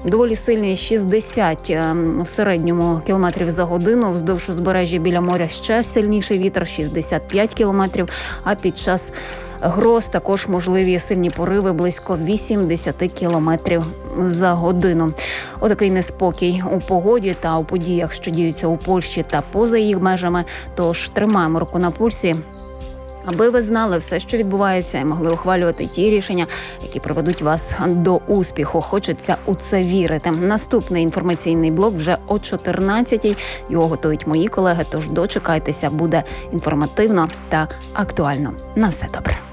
Доволі сильний 60 в середньому кілометрів за годину. Вздовж узбережжя біля моря ще сильніший вітер 65 кілометрів, а під час гроз також можливі сильні пориви близько 80 кілометрів за годину. Отакий неспокій у погоді та у подіях, що діються у Польщі та поза їх межами. Тож тримаємо руку на пульсі, аби ви знали все, що відбувається, і могли ухвалювати ті рішення, які приведуть вас до успіху. Хочеться у це вірити. Наступний інформаційний блок вже о 14-й. Його готують мої колеги, тож дочекайтеся, буде інформативно та актуально. На все добре.